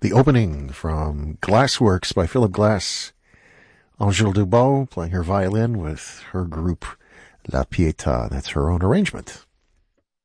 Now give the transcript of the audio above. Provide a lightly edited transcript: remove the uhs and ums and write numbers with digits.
The opening from Glassworks by Philip Glass. Angèle Dubois playing her violin with her group La Pietà. That's her own arrangement.